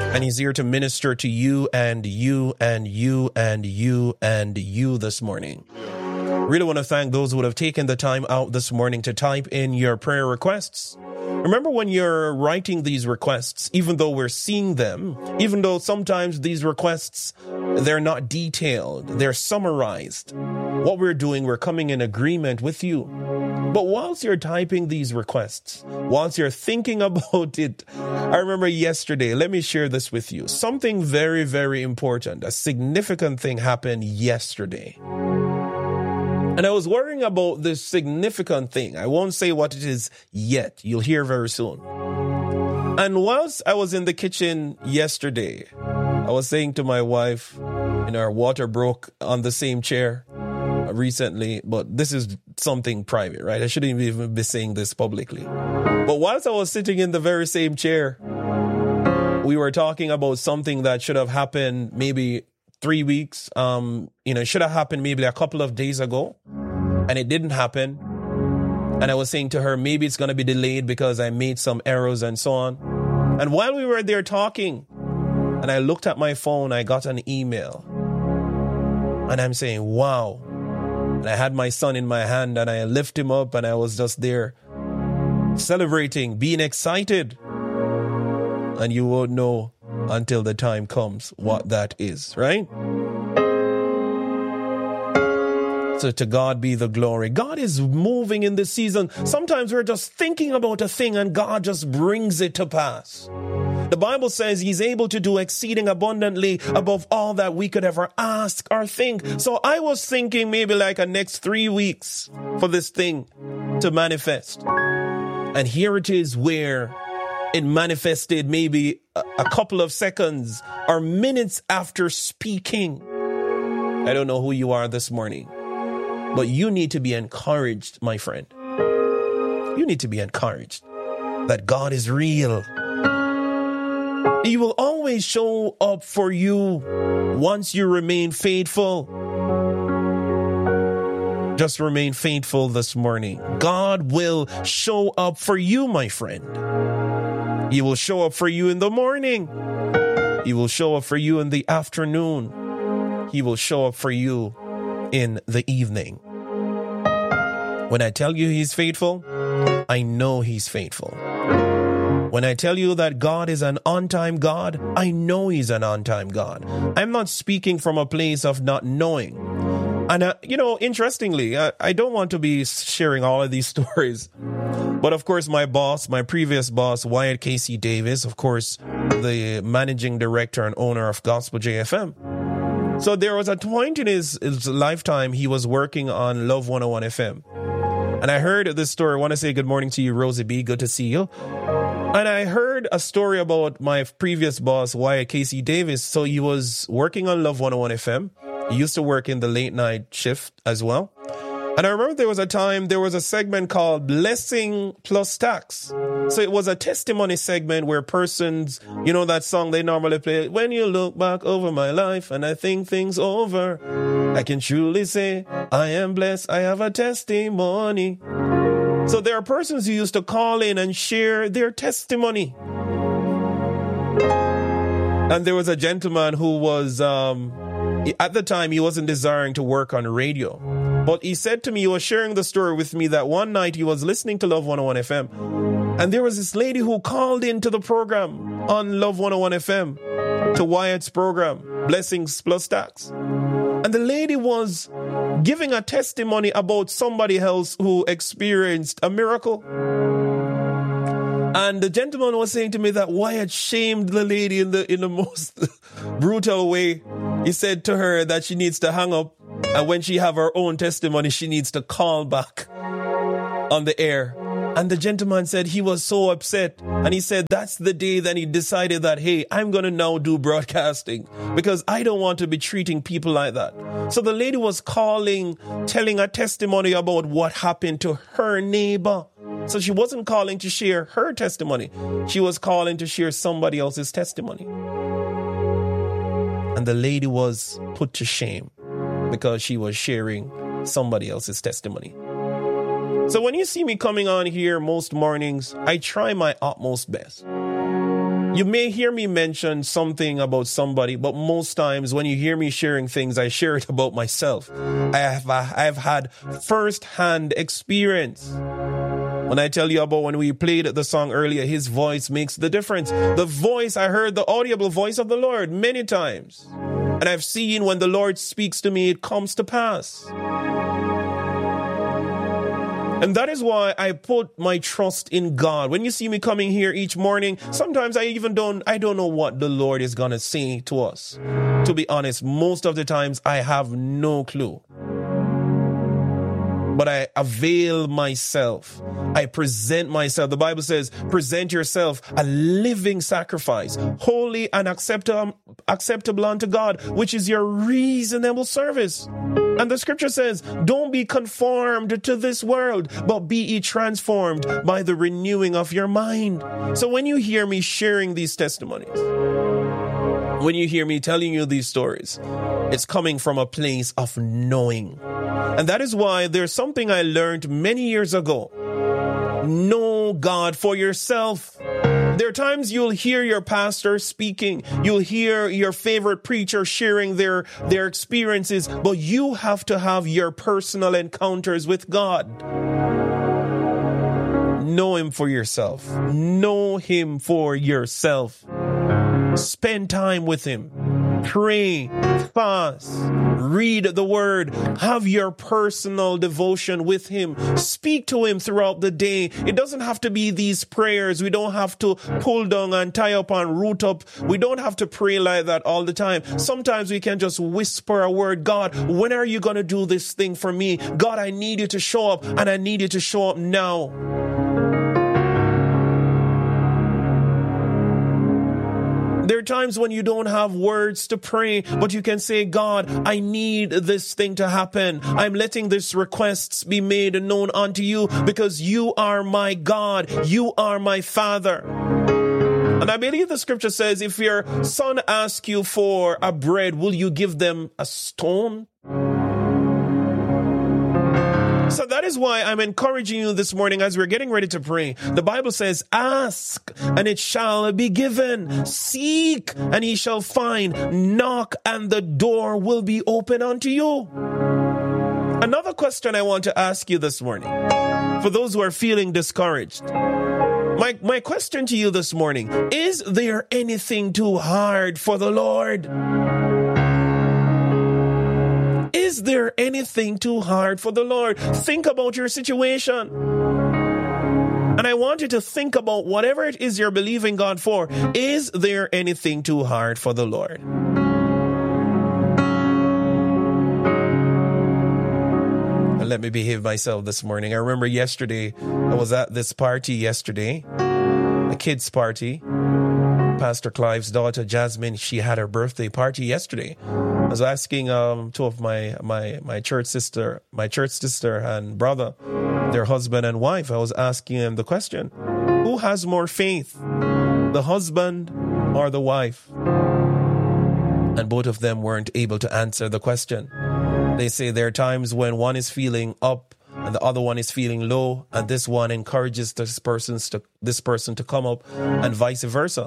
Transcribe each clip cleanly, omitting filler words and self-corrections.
And he's here to minister to you and you and you and you and you this morning. Really want to thank those who would have taken the time out this morning to type in your prayer requests. Remember, when you're writing these requests, even though we're seeing them, even though sometimes these requests, they're not detailed, they're summarized. What we're doing, we're coming in agreement with you. But whilst you're typing these requests, whilst you're thinking about it, I remember yesterday, let me share this with you. Something very, very important, a significant thing happened yesterday. And I was worrying about this significant thing. I won't say what it is yet. You'll hear very soon. And whilst I was in the kitchen yesterday, I was saying to my wife, our water broke on the same chair recently, but this is something private, right? I shouldn't even be saying this publicly. But whilst I was sitting in the very same chair, we were talking about something that should have happened maybe 3 weeks. It should have happened maybe a couple of days ago, and it didn't happen. And I was saying to her, maybe it's going to be delayed because I made some errors and so on. And while we were there talking, and I looked at my phone, I got an email. And I'm saying, wow. And I had my son in my hand, and I lifted him up, and I was just there celebrating, being excited. And you won't know until the time comes what that is, right? So to God be the glory. God is moving in this season. Sometimes we're just thinking about a thing and God just brings it to pass. The Bible says he's able to do exceeding abundantly above all that we could ever ask or think. So I was thinking maybe like a next 3 weeks for this thing to manifest. And here it is where it manifested maybe a couple of seconds or minutes after speaking. I don't know who you are this morning, but you need to be encouraged, my friend. You need to be encouraged that God is real. He will always show up for you once you remain faithful. Just remain faithful this morning. God will show up for you, my friend. He will show up for you in the morning. He will show up for you in the afternoon. He will show up for you in the evening. When I tell you he's faithful, I know he's faithful. When I tell you that God is an on-time God, I know he's an on-time God. I'm not speaking from a place of not knowing. And, interestingly, I don't want to be sharing all of these stories. But of course, my previous boss, Wyatt Casey Davis, of course, the managing director and owner of Gospel JFM. So there was a point in his lifetime he was working on Love 101 FM. And I heard this story. I want to say good morning to you, Rosie B. Good to see you. And I heard a story about my previous boss, Wyatt Casey Davis. So he was working on Love 101 FM. He used to work in the late night shift as well. And I remember there was a segment called Blessing Plus Tax. So it was a testimony segment where persons, that song they normally play, when you look back over my life and I think things over, I can truly say I am blessed, I have a testimony. So there are persons who used to call in and share their testimony. And there was a gentleman who was, at the time, he wasn't desiring to work on radio. But he said to me, he was sharing the story with me that one night he was listening to Love 101 FM. And there was this lady who called into the program on Love 101 FM, to Wyatt's program, Blessings Plus Tax. And the lady was giving a testimony about somebody else who experienced a miracle. And the gentleman was saying to me that Wyatt shamed the lady in the most brutal way. He said to her that she needs to hang up, and when she have her own testimony, she needs to call back on the air. And the gentleman said he was so upset. And he said that's the day that he decided that, hey, I'm going to now do broadcasting because I don't want to be treating people like that. So the lady was calling, telling a testimony about what happened to her neighbor. So she wasn't calling to share her testimony. She was calling to share somebody else's testimony. And the lady was put to shame because she was sharing somebody else's testimony. So when you see me coming on here most mornings, I try my utmost best You may hear me mention something about somebody, but most times when you hear me sharing things, I share it about myself. I've had first-hand experience. When I tell you about when we played the song earlier, his voice makes the difference. The voice, I heard the audible voice of the Lord many times. And I've seen when the Lord speaks to me, it comes to pass. And that is why I put my trust in God. When you see me coming here each morning, sometimes I don't know what the Lord is going to say to us. To be honest, most of the times I have no clue. But I avail myself. I present myself. The Bible says, present yourself a living sacrifice, holy and acceptable unto God, which is your reasonable service. And the scripture says, don't be conformed to this world, but be ye transformed by the renewing of your mind. So when you hear me sharing these testimonies, when you hear me telling you these stories, it's coming from a place of knowing. And that is why there's something I learned many years ago. Know God for yourself. There are times you'll hear your pastor speaking, you'll hear your favorite preacher sharing their experiences, but you have to have your personal encounters with God. Know Him for yourself. Know Him for yourself. Spend time with Him. Pray, fast, read the Word, have your personal devotion with Him. Speak to Him throughout the day. It doesn't have to be these prayers. We don't have to pull down and tie up and root up. We don't have to pray like that all the time. Sometimes we can just whisper a word. God, when are you going to do this thing for me? God, I need you to show up, and I need you to show up now. There are times when you don't have words to pray, but you can say, God, I need this thing to happen. I'm letting this request be made known unto you because you are my God. You are my Father. And I believe the scripture says, if your son asks you for a bread, will you give them a stone? So that is why I'm encouraging you this morning as we're getting ready to pray. The Bible says, ask and it shall be given. Seek and ye shall find. Knock and the door will be open unto you. Another question I want to ask you this morning, for those who are feeling discouraged. My question to you this morning, is there anything too hard for the Lord? Is there anything too hard for the Lord? Think about your situation. And I want you to think about whatever it is you're believing God for. Is there anything too hard for the Lord? And let me behave myself this morning. I remember yesterday, I was at this party yesterday, a kids' party. Pastor Clive's daughter, Jasmine, she had her birthday party yesterday. I was asking two of my church sister and brother, their husband and wife, I was asking them the question, who has more faith, the husband or the wife? And both of them weren't able to answer the question. They say there are times when one is feeling up and the other one is feeling low, and this one encourages this person to come up, and vice versa.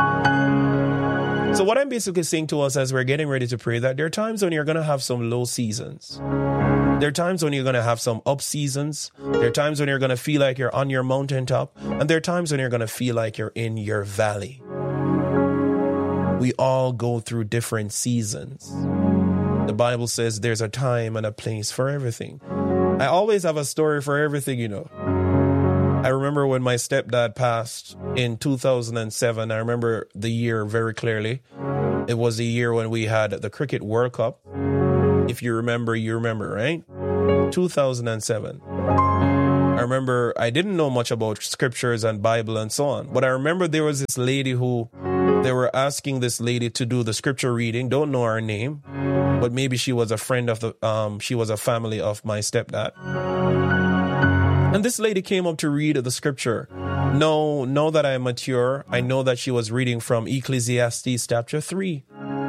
So what I'm basically saying to us as we're getting ready to pray, that there are times when you're going to have some low seasons. There are times when you're going to have some up seasons. There are times when you're going to feel like you're on your mountaintop, and there are times when you're going to feel like you're in your valley. We all go through different seasons. The Bible says there's a time and a place for everything. I always have a story for everything, you know. I remember when my stepdad passed in 2007. I remember the year very clearly. It was the year when we had the Cricket World Cup. If you remember, right? 2007. I remember I didn't know much about scriptures and Bible and so on. But I remember there was this lady who, they were asking this lady to do the scripture reading. Don't know her name, but maybe she was a friend of she was a family of my stepdad. And this lady came up to read the scripture. Now that I'm mature, I know that she was reading from Ecclesiastes chapter 3.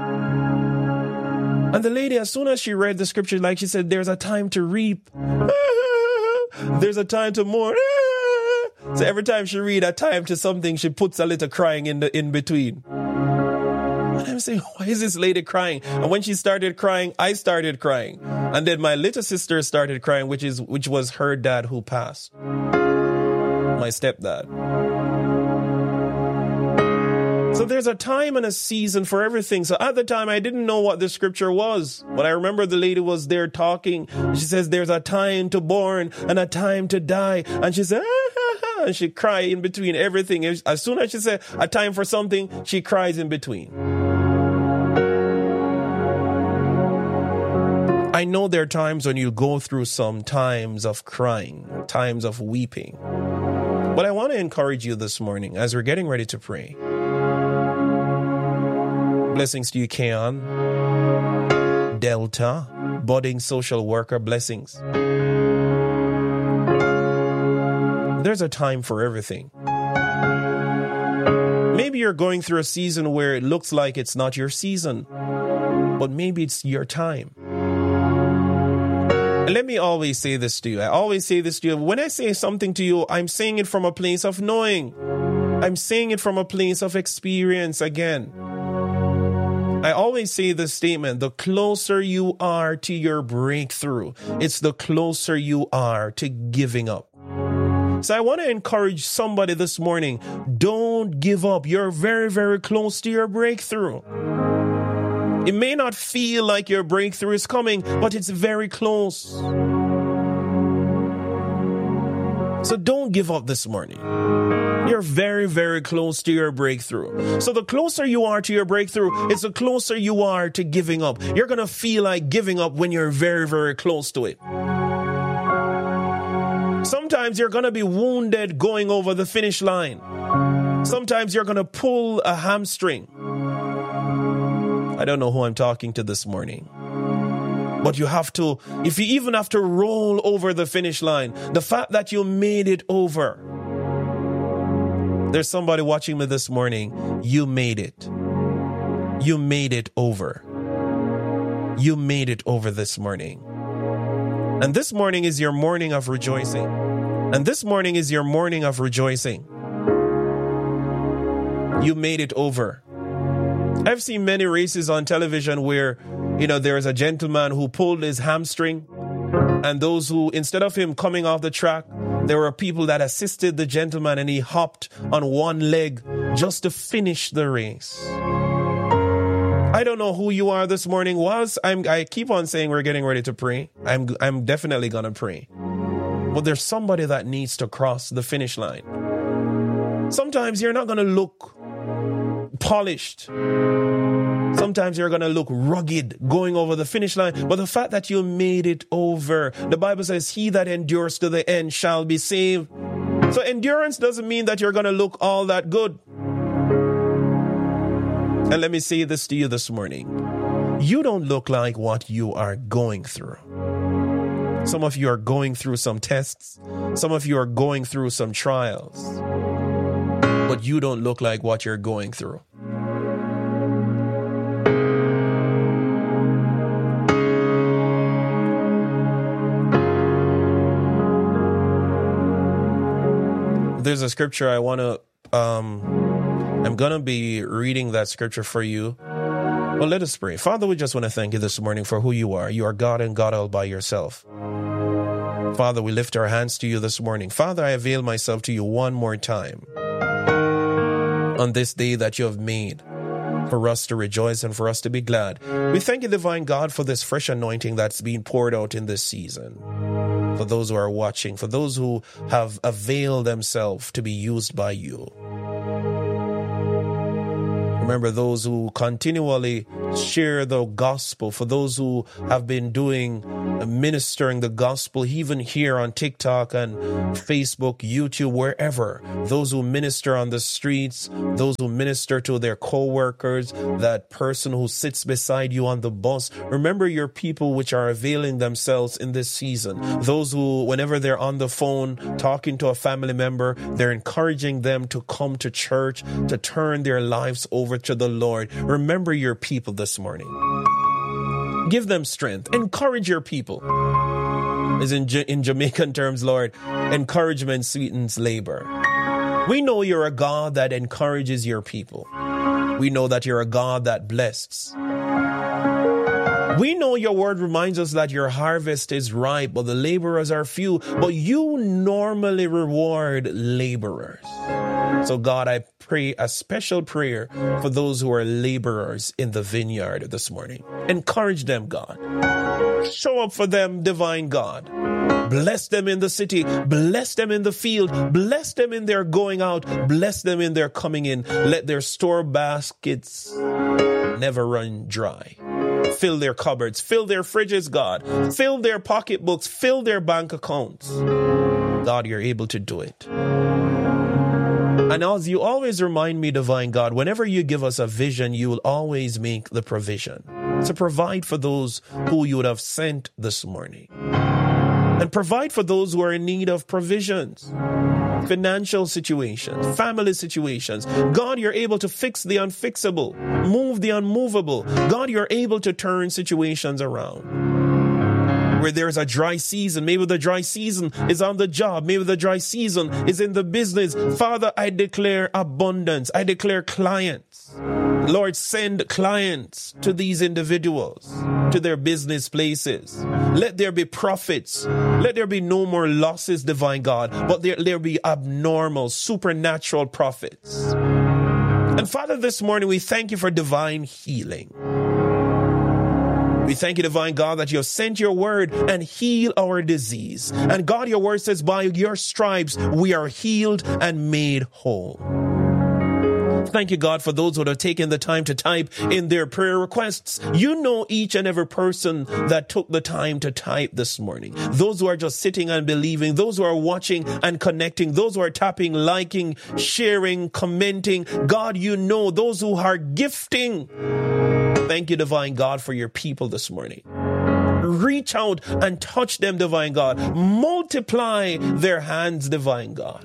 And the lady, as soon as she read the scripture, like she said, there's a time to reap. There's a time to mourn. So every time she read a time to something, she puts a little crying in between. And I'm saying, why is this lady crying? And when she started crying, I started crying. And then my little sister started crying, which was her dad who passed. My stepdad. So there's a time and a season for everything. So at the time, I didn't know what the scripture was. But I remember the lady was there talking. She says, there's a time to born and a time to die. And she said, and she cried in between everything. As soon as she said a time for something, she cries in between. I know there are times when you go through some times of crying, times of weeping. But I want to encourage you this morning as we're getting ready to pray. Blessings to you, Keon, Delta, budding social worker, blessings. There's a time for everything. Maybe you're going through a season where it looks like it's not your season, but maybe it's your time. And let me always say this to you. I always say this to you. When I say something to you, I'm saying it from a place of knowing. I'm saying it from a place of experience again. I always say this statement, the closer you are to your breakthrough, it's the closer you are to giving up. So I want to encourage somebody this morning, don't give up. You're very, very close to your breakthrough. It may not feel like your breakthrough is coming, but it's very close. So don't give up this morning. You're very, very close to your breakthrough. So the closer you are to your breakthrough, it's the closer you are to giving up. You're going to feel like giving up when you're very, very close to it. Sometimes you're going to be wounded going over the finish line. Sometimes you're going to pull a hamstring. I don't know who I'm talking to this morning. But you have to, if you even have to roll over the finish line, the fact that you made it over. There's somebody watching me this morning. You made it. You made it over. You made it over this morning. And this morning is your morning of rejoicing. And this morning is your morning of rejoicing. You made it over. I've seen many races on television where, there's a gentleman who pulled his hamstring, and those who, instead of him coming off the track, there were people that assisted the gentleman and he hopped on one leg just to finish the race. I don't know who you are this morning. I keep on saying we're getting ready to pray. I'm definitely going to pray. But there's somebody that needs to cross the finish line. Sometimes you're not going to look polished. Sometimes you're going to look rugged going over the finish line. But the fact that you made it over, the Bible says, he that endures to the end shall be saved. So endurance doesn't mean that you're going to look all that good. And let me say this to you this morning. You don't look like what you are going through. Some of you are going through some tests. Some of you are going through some trials. But you don't look like what you're going through. There's a scripture I'm going to be reading that scripture for you. Well, let us pray. Father, we just want to thank you this morning for who you are. You are God and God all by yourself. Father, we lift our hands to you this morning. Father, I avail myself to you one more time on this day that you have made for us to rejoice and for us to be glad. We thank you, divine God, for this fresh anointing that's being poured out in this season. For those who are watching, for those who have availed themselves to be used by you. Remember those who continually share the gospel, for those who have been ministering the gospel, even here on TikTok and Facebook, YouTube, wherever. Those who minister on the streets, those who minister to their co-workers, that person who sits beside you on the bus. Remember your people which are availing themselves in this season. Those who, whenever they're on the phone talking to a family member, they're encouraging them to come to church, to turn their lives over to the Lord. Remember your people this morning. Give them strength. Encourage your people. As in Jamaican terms, Lord, encouragement sweetens labor. We know you're a God that encourages your people. We know that you're a God that blesses. We know your word reminds us that your harvest is ripe, but the laborers are few. But you normally reward laborers. So God, I pray a special prayer for those who are laborers in the vineyard this morning. Encourage them, God. Show up for them, divine God. Bless them in the city. Bless them in the field. Bless them in their going out. Bless them in their coming in. Let their store baskets never run dry. Fill their cupboards. Fill their fridges, God. Fill their pocketbooks. Fill their bank accounts. God, you're able to do it. And as you always remind me, divine God, whenever you give us a vision, you will always make the provision to provide for those who you would have sent this morning. And provide for those who are in need of provisions, financial situations, family situations. God, you're able to fix the unfixable, move the unmovable. God, you're able to turn situations around. Where there's a dry season, maybe the dry season is on the job, maybe the dry season is in the business. Father, I declare abundance. I declare clients. Lord, send clients to these individuals, to their business places. Let there be profits. Let there be no more losses, divine God, but there be abnormal, supernatural profits. And Father, this morning we thank you for divine healing. We thank you, divine God, that you have sent your word and heal our disease. And God, your word says, by your stripes we are healed and made whole. Thank you, God, for those who have taken the time to type in their prayer requests. You know each and every person that took the time to type this morning. Those who are just sitting and believing, those who are watching and connecting, those who are tapping, liking, sharing, commenting. God, you know those who are gifting. Thank you, divine God, for your people this morning. Reach out and touch them, divine God. Multiply their hands, divine God.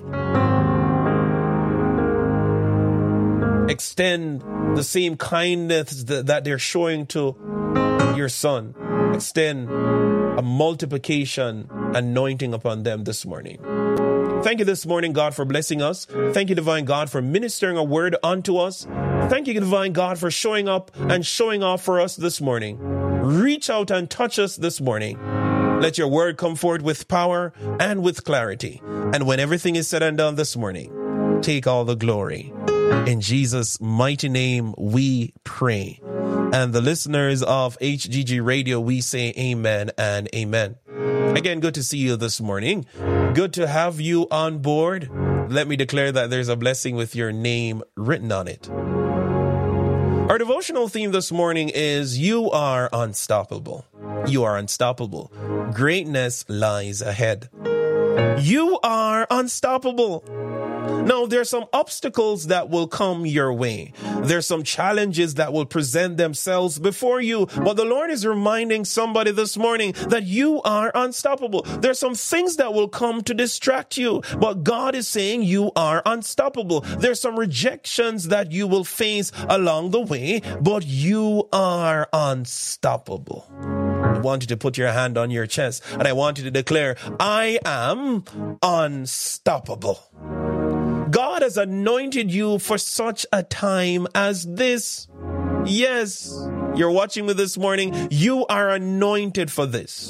Extend the same kindness that they're showing to your son. Extend a multiplication anointing upon them this morning. Thank you this morning, God, for blessing us. Thank you, divine God, for ministering a word unto us. Thank you, divine God, for showing up and showing off for us this morning. Reach out and touch us this morning. Let your word come forth with power and with clarity. And when everything is said and done this morning, take all the glory. In Jesus' mighty name, we pray. And the listeners of HGG Radio, we say amen and amen. Again, good to see you this morning. Good to have you on board. Let me declare that there's a blessing with your name written on it. Our devotional theme this morning is you are unstoppable. You are unstoppable. Greatness lies ahead. You are unstoppable. Now, there's some obstacles that will come your way. There's some challenges that will present themselves before you. But the Lord is reminding somebody this morning that you are unstoppable. There's some things that will come to distract you. But God is saying you are unstoppable. There's some rejections that you will face along the way, but you are unstoppable. I want you to put your hand on your chest and I want you to declare, I am unstoppable. God has anointed you for such a time as this. Yes, you're watching me this morning. You are anointed for this.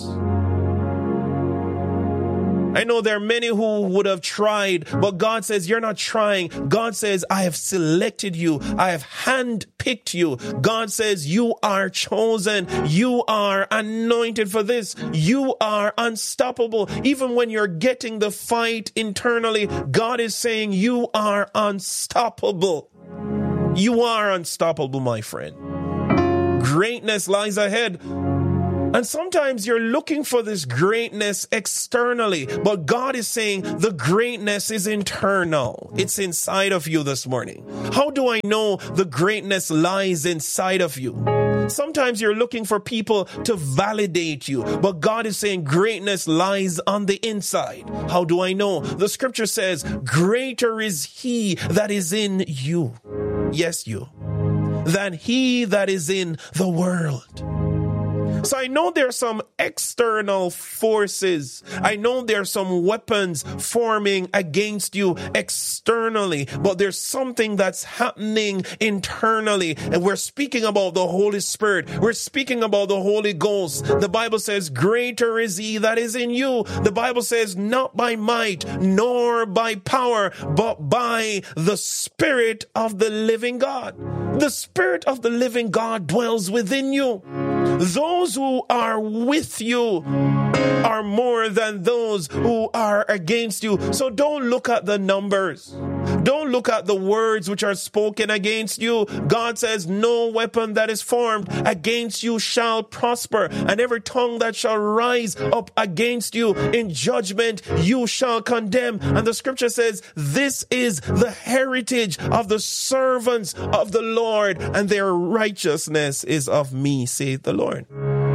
I know there are many who would have tried, but God says, you're not trying. God says, I have selected you. I have handpicked you. God says, you are chosen. You are anointed for this. You are unstoppable. Even when you're getting the fight internally, God is saying, you are unstoppable. You are unstoppable, my friend. Greatness lies ahead. And sometimes you're looking for this greatness externally, but God is saying the greatness is internal. It's inside of you this morning. How do I know the greatness lies inside of you? Sometimes you're looking for people to validate you, but God is saying greatness lies on the inside. How do I know? The scripture says, greater is he that is in you. Yes, you. Than he that is in the world. So I know there are some external forces. I know there are some weapons forming against you externally, but there's something that's happening internally. And we're speaking about the Holy Spirit. We're speaking about the Holy Ghost. The Bible says, greater is he that is in you. The Bible says, not by might, nor by power, but by the Spirit of the living God. The Spirit of the living God dwells within you. Those who are with you are more than those who are against you. So don't look at the numbers. Don't look at the words which are spoken against you. God says, no weapon that is formed against you shall prosper, and every tongue that shall rise up against you in judgment you shall condemn. And the scripture says, this is the heritage of the servants of the Lord, and their righteousness is of me, saith the Lord.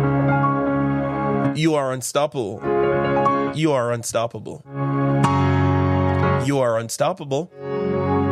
You are unstoppable. You are unstoppable. You are unstoppable.